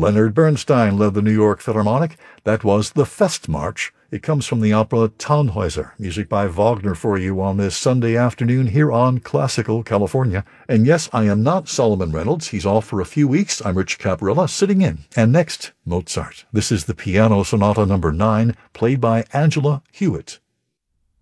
Leonard Bernstein led the New York Philharmonic. That was the Festmarsch. It comes from the opera Tannhäuser, music by Wagner for you on this Sunday afternoon here on Classical California. And yes, I am not Solomon Reynolds. He's off for a few weeks. I'm Rich Caparella, sitting in. And next, Mozart. This is the Piano Sonata No. 9, played by Angela Hewitt.